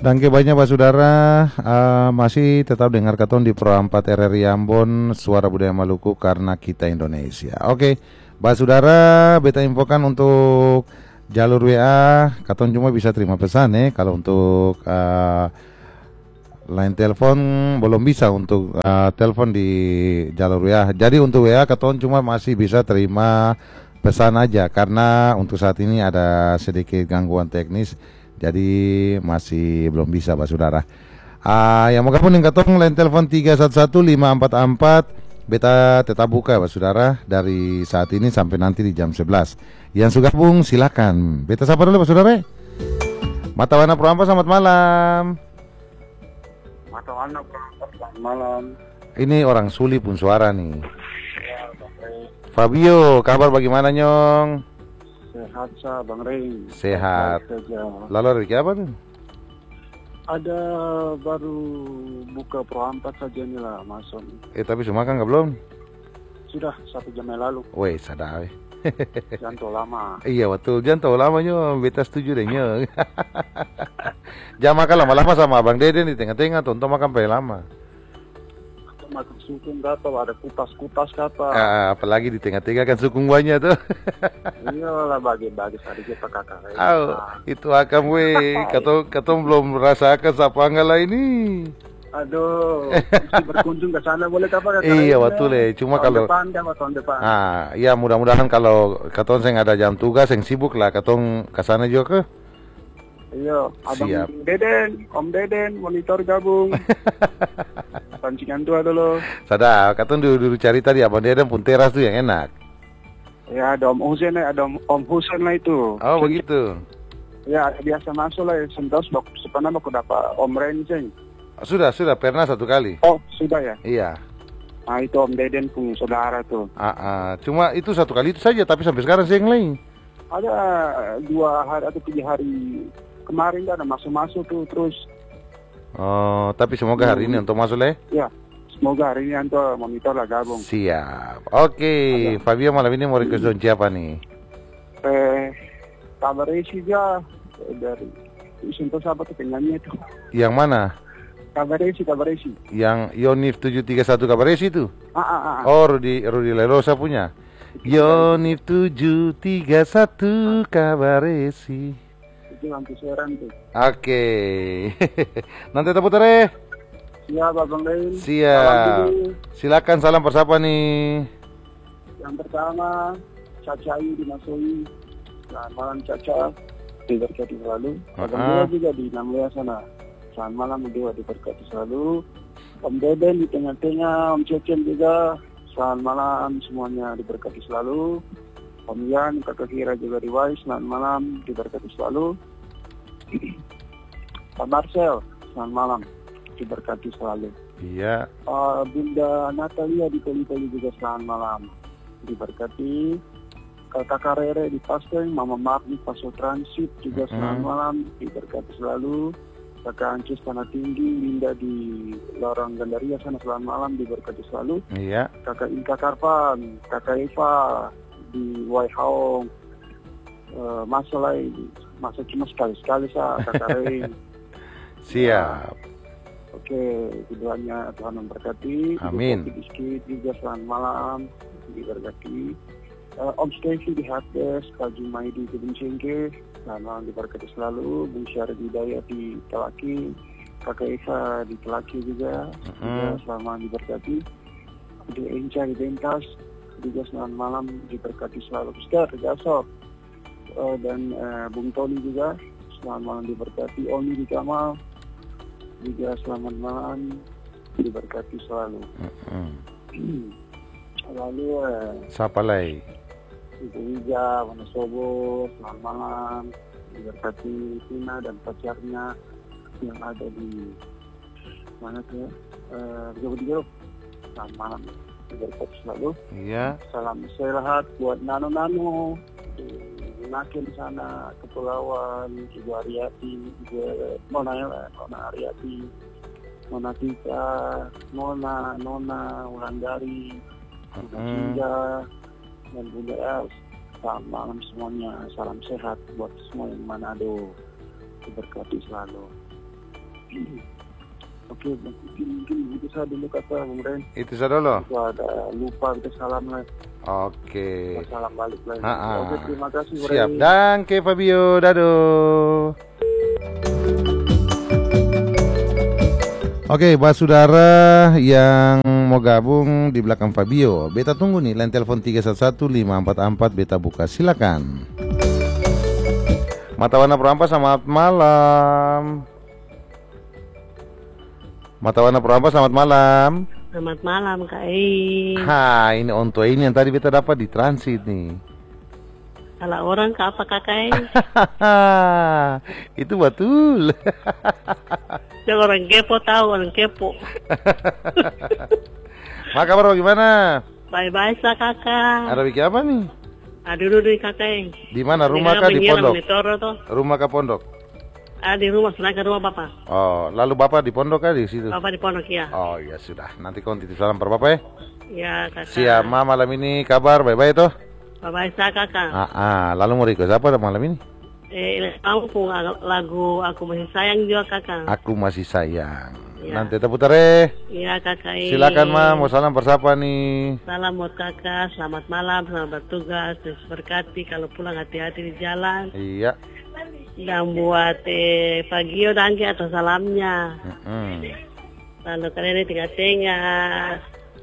Dangke banyak Pak Saudara, masih tetap dengar katon di Pro 4 RRI Ambon, Suara Budaya Maluku karena kita Indonesia. Oke, Pak Saudara, beta infokan untuk jalur WA, katon cuma bisa terima pesan kalau untuk line telepon belum bisa untuk telepon di jalur WA. Jadi untuk WA katon cuma masih bisa terima pesan aja karena untuk saat ini ada sedikit gangguan teknis. Jadi masih belum bisa Pak Saudara. Yang mau gabung dengan katong line telepon 311544 beta tetap buka Pak Saudara dari saat ini sampai nanti di jam 11. Yang sudah gabung silakan. Beta sapa dulu Pak Saudara. Matawana Proampa, selamat malam. Matawana Proampa, selamat malam. Ini orang Suli pun suara nih. Fabio, kabar bagaimana Nyong? Sehat sah Bang Rey. Sehat. Lalu hari apa tuh? Ada baru buka Pro 4 saja nih lah masuk. Tapi semua kan nggak belum? Sudah 1 jam yang lalu. Weh sadar. Jangan lama. Iya betul, jangan lama Nyong. Beta setuju deh Nyong. Jangan makan lama-lama sama Abang Deden di tengah-tengah, tonton makan paling lama. Makan sukung kata, ada kutas-kutas kata. Apalagi di tengah-tengah kan sukung banyak tuh. Iyalah bagi-bagi sedikit kakak. Itu akan katong belum merasakan sapangga lah ini. Aduh, berkunjung ke sana boleh kapan? Iya betul cuma kalau tahun depan. Ya mudah-mudahan kalau katong saya ada jam tugas yang sibuk lah katong ke sana juga ke. Iya, Abang Deden, Om Deden, monitor gabung. Pancingan tua dulu. Sadar, katong dulu cari tadi Abang Deden pun teras tuh yang enak. Ya, ada Om Husen lah itu. Oh, begitu. Ya, biasa masuk lah, sentos sepanjang aku dapat Om Renceng. Sudah, pernah 1 kali. Oh, sudah ya? Iya. Nah, itu Om Deden punya saudara tuh. Cuma itu 1 kali itu saja, tapi sampai sekarang saya yang lain. Ada 2 hari atau 3 hari kemarin ada masuk tuh terus. Oh, tapi semoga hari ini untuk masuk lah. Ya, semoga hari ini untuk monitor lah gabung. Siap. Oke, Fabio malam ini mau request zone siapa nih? Kabaresi aja dari Sinto siapa tuh penyanyi itu? Yang mana? Kabaresi. Yang Yonif 731 Kabaresi itu? Oh, Rudi Lerosa punya. Yonif 731 Kabaresi. Itu lampu seran tuh. Oke. Nanti kita putar Siap Abang Lain. Siap. Silakan salam persapa nih. Yang pertama Caca di Masoi. Selamat malam Caca. Diberkati selalu. Abang Dewa juga di Namlia sana. Selamat malam Dewa, diberkati selalu. Om Deden di tengah-tengah, Om Cecen juga. Selamat malam semuanya, diberkati selalu. Om Yan, Kakak Kira juga di Wais, selamat malam, diberkati selalu. Pak Marcel, selamat malam, diberkati selalu. Iya. Bunda Natalia di Poli-Poli juga selamat malam, diberkati. Kakak Rere di Pasteng, Mama Mark di Paso Transit juga selamat malam, diberkati selalu. Kakak Ancis Tanah Tinggi, Linda di Lorong Gandaria sana selamat malam, diberkati selalu. Iya. Kakak Inka Karpan, Kakak Eva di Waihaong, masa cuma sekali-sekali Kakak Rey. Siap. Oke, keduanya Tuhan memberkati. Amin. Sedikit juga selamat malam, diberkati. Om Stevie di Hatdes, Kak Jumaidi di Gedung Cengke, selamat malam, diberkati selalu. Bung Syarif Hidayat di Telaki, Kakak Eva di Telaki juga selamat malam, diberkati. Di Enca di Dentas juga selamat malam, diberkati selalu. Ustaz Jasok dan Bung Tony juga selamat malam, diberkati. Oni di Kamal juga selamat malam, diberkati selalu. Lalu siapa lagi? Ibu Wija, Wonosobo, selamat malam, diberkati. Tina dan pacarnya yang ada di mana tuh Jauh, selamat malam, diberkati selalu. Iya. Salam sehat buat Nano Nakin di sana, Kepulauan, Ibu Ariati, Ibu Nona Ariati, Nona Tika, Nona Wulandari, Bunda dan Bunda Els. Selamat malam semuanya, salam sehat buat semua yang Manado, diberkati selalu. Oke, mungkin itu saja dulu kata Bung Ren. Itu saja dulu. Itu ada lupa kita salam lah. Oke. Salam balik lagi. Ha-ha. Oke, terima kasih Bung Siap. Ren. Danke Fabio. Dado. Oke, Pak Saudara yang mau gabung di belakang Fabio, beta tunggu nih, line telepon 311544 beta buka, silakan. Mata warna perampas, selamat malam. Mata warna perampas, selamat malam. Selamat malam Kak Ei. Ha, ini onto ini yang tadi beta dapat di transit nih. Salah orang ke apa Kak Ei? Itu betul. Yang orang kepo tahu orang kepo. Maka kabar gimana? Bye-bye sa kakak. Ada bikin apa nih? Dulu di Kak Ei. Di mana? Rumah kah di pondok? Rumah kah pondok? Di rumah, sebelah ke rumah Bapak. Oh, lalu Bapak di pondok kah di situ? Bapak di pondok ya. Oh ya sudah, nanti kau titip salam per Bapak ya. Ya Kakak. Siap, malam ini kabar bye-bye toh? Bye-bye sa kakak. Lalu mau request apa malam ini? Kamu pun lagu Aku Masih Sayang juga kakak. Aku Masih Sayang. Ya. Nanti kita putar ya. Iya kakak. Silakan Ma, mau salam bersapa nih. Salam buat kakak, selamat malam, selamat bertugas, Yesus berkati, kalau pulang hati-hati di jalan. Iya. Dan buat Fagio danke atas salamnya. Lalu kalian tengah-tengah.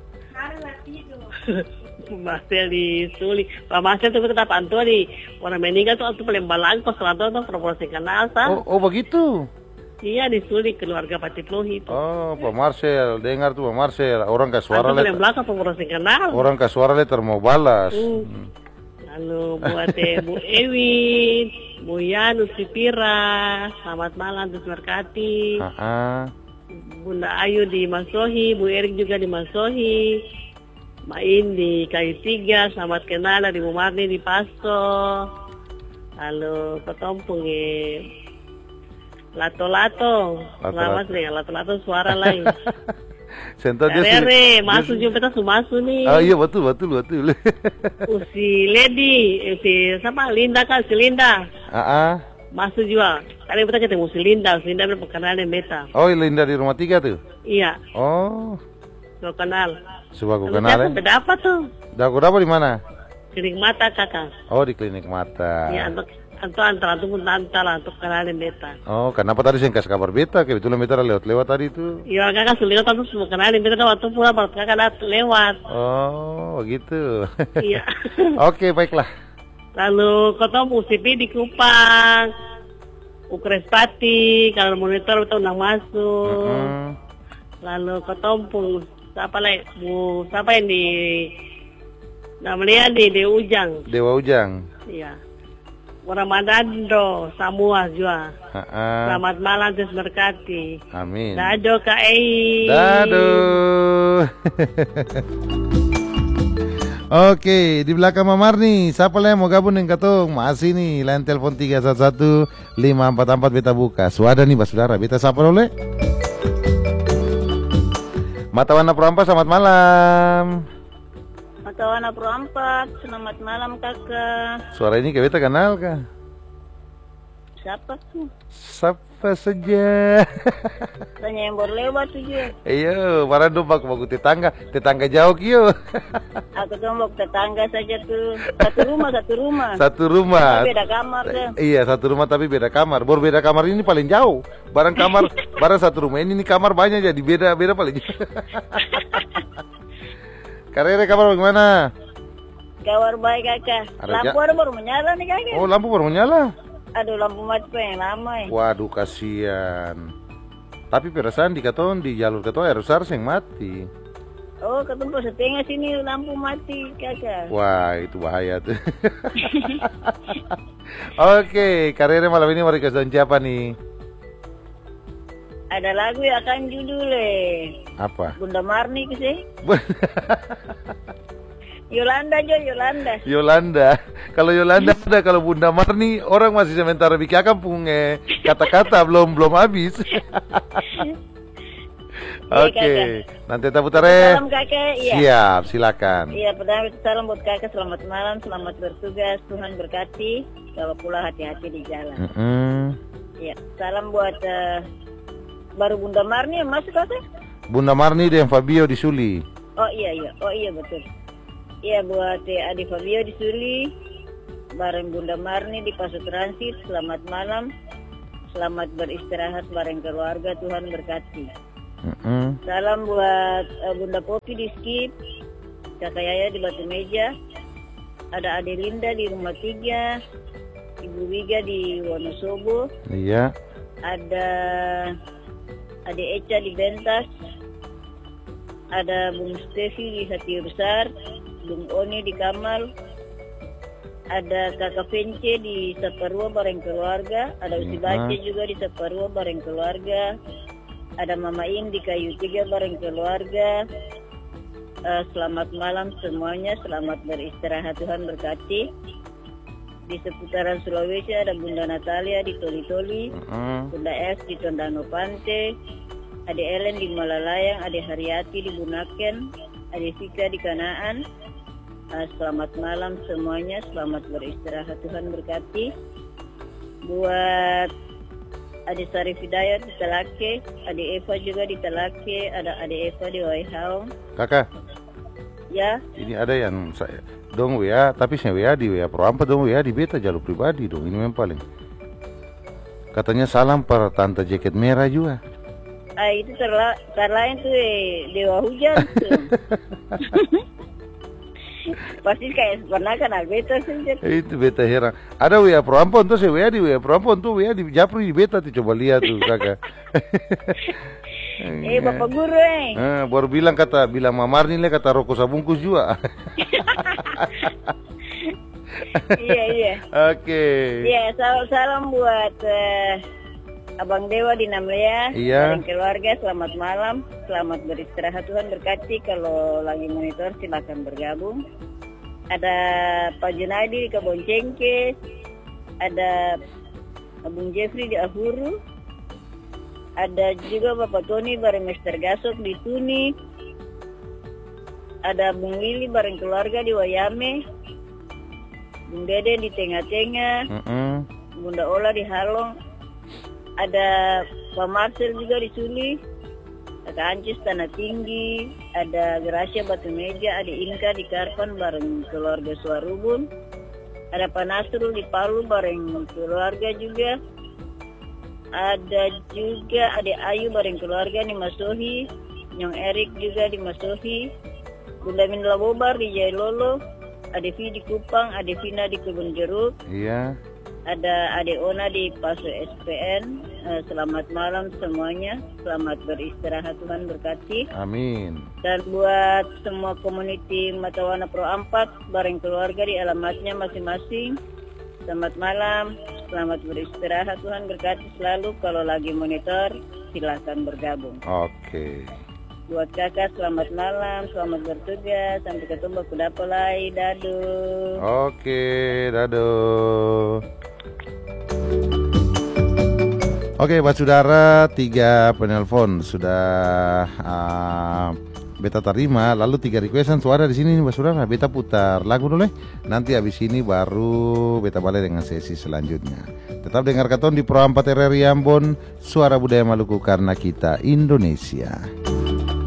Marcel disulik. Pak Marcel tuh kenapa Antoni orang meninggal tuh paling balangko selatan tuh promosi kenal sah. Oh begitu. Iya disulik keluarga Patiplohi itu. Oh Pak Marcel, dengar tuh Pak Marcel, orang ke suara letter. Paling belakang promosi kenal. Orang ke suara letter mau balas. Lalu buat Bu Ewi, Bu Yanu Sipira, selamat malam terus berkati. Bunda Ayu di Masohi, Bu Erik juga di Masohi. Main di Kayu Tiga, selamat kenal dari Bu Marni di Pasto. Lalu Petompung Lato-lato, selamat nih, Lato-lato suara lain. Sentuh dia masuk juga kita masuk nih. Oh iya betul. Si Lady, siapa Linda kan, si Linda. Masuk juga. Tadi kita ketemu si Linda berkenalan beta. Oh Linda di rumah 3 tuh? Iya. Oh. So kenal. Coba aku kenal ya. Beda apa tuh? Aku dapat di mana? Klinik mata kakak. Oh di klinik mata. Iya antara untuk kenalin beta. Oh kenapa tadi saya kasih kabar beta? Kebetulan beta lewat tadi itu. Iya kakak sulit terus mau kenalin beta waktu pulang baru kakak lewat. Oh begitu. Iya. Oke baiklah. Lalu ketemu CP di Kupang, Ukrespati, kalau monitor itu undang masuk. Lalu ketemu siapa yang di namanya di Dewa Ujang. Iya. Ramadando Samua juga. Selamat malam terus berkati. Amin. Dado Kak Ei. Dado. Oke, di belakang Mamar nih, siapa yang mau gabung dengan Katong? Masih nih, line telepon 311544 beta buka. Suada nih, Pak Saudara, beta siapa oleh? Mata warna perampas, selamat malam. Mata warna perampas, selamat malam kakak. Suara ini beta kenal kah? Siapa tuh? Siapa saja. Tanya yang baru lewat tuh juga. Iyo, para domba aku tetangga jauh kyo. Aku tuh tetangga saja tuh. Satu rumah. Tapi beda kamar deh. Iya, satu rumah tapi beda kamar. Baru beda kamar ini paling jauh. Barang satu rumah ini kamar banyak jadi beda paling jauh. Karere kabar bagaimana? Kabar baik kakak. Lampu baru menyala nih kakak. Oh lampu baru menyala. Aduh lampu mati pengen lama ya. Waduh kasihan. Tapi perasaan di jalur Katon harus yang mati. Oh ketemu setengah sini lampu mati kakak. Wah itu bahaya tuh. Oke, Karere malam ini mau request siapa nih? Ada lagu ya kan judulnya. Apa? Bunda Marni sih. Yolanda. Kalau Yolanda ada, kalau Bunda Marni orang masih sementara bikin punya kata-kata belum habis. Oke. Nanti kita putar ya. Salam kakak. Iya. Siap, silakan. Iya, pertama salam buat kakak, selamat malam, selamat bertugas, Tuhan berkati. Kalau pulang hati-hati di jalan. Iya, salam buat baru Bunda Marni yang masuk apa? Bunda Marni dan Fabio di Suli. Oh iya betul. Iya buat Adi Fabio di Suli, bareng Bunda Marni di Paso Transit. Selamat malam, selamat beristirahat bareng keluarga, Tuhan berkati. Salam buat Bunda Popi di Skip, Kakak Yaya di Batu Meja, ada Ade Linda di Rumah 3, Ibu Wiga di Wonosobo. Iya. Ada Ade Eca di Bentas, ada Bung Stevi di Hati Besar, Bung Oni di Kamal, ada Kakak Pence di Saparua bareng keluarga, ada Usi Bace juga di Saparua bareng keluarga, ada Mama In di Kayu 3 bareng keluarga. Selamat malam semuanya, selamat beristirahat, Tuhan berkati. Di seputaran Sulawesi ada Bunda Natalia di Toli-Toli, Bunda S di Tondano Pante, Ade Ellen di Malalayang, Ade Haryati di Bunaken, Ade Fika di Kanaan. Selamat malam semuanya, selamat beristirahat, Tuhan berkati. Buat Ade Sarif Hidayat di Talake, Ade Eva juga di Talake, ada Ade Eva di Waihaong. Kakak. Ya. Ini ada yang saya dong WA, tapi saya WA di WA Pro Ampat dong, WA di beta jalur pribadi dong. Ini memang paling. Katanya salam per tante jaket merah juga. Itu terlain tuh Dewa Hujan tuh. Pasti kayak pernah kan beta saja. Itu beta heran. Ada WA Pro Ampon tuh, saya WA di WA Pro Ampon tuh, WA di Japri di beta tuh, coba lihat tuh kakak. Bapak guru baru bilang Mama Marni le kata rokok sabungkus juga. Iya. Oke. Iya, salam buat Abang Dewa di Namlia. Iya. Dan keluarga, selamat malam, selamat beristirahat, Tuhan berkati. Kalau lagi monitor silakan bergabung. Ada Pak Junaidi di Kaboncengke, ada Bung Jeffrey di Ahuru, ada juga Bapak Tony bareng Mr. Gasok di Tuni, ada Bung Willy bareng keluarga di Wayame, Bung Dede di Tengah-Tengah, Bunda Ola di Halong, ada Pak Marcel juga di Suli, ada Ancis Tanah Tinggi, ada Gracia Batu Meja, ada Inka di Karpan bareng keluarga Suarubun, ada Pak Nasrul di Palu bareng keluarga juga, ada juga Ade Ayu bareng keluarga di Masohi, Nyong Erik juga di Masohi, Bunda Minla Bobar di Jailolo, Ade Vi di Kupang, Ade Vina di Kebun Jeruk. Iya. Ada Ade Ona di Paso SPN. Selamat malam semuanya, selamat beristirahat, Tuhan berkati. Amin. Dan buat semua community Matawana Pro 4 bareng keluarga di alamatnya masing-masing, selamat malam, selamat beristirahat, Tuhan berkati selalu. Kalau lagi monitor silakan bergabung. Oke. Buat kakak selamat malam, selamat bertugas, sampai ketemu Kudapa lagi, dadu. Oke, dadu. Oke, Pak Saudara, 3 penelpon sudah beta terima, lalu 3 requestan suara di sini, Pak Saudara. Beta putar lagu dulu, nanti habis ini baru beta balik dengan sesi selanjutnya. Tetap dengar katon di Pro 4 RRI Ambon, Suara Budaya Maluku karena kita Indonesia.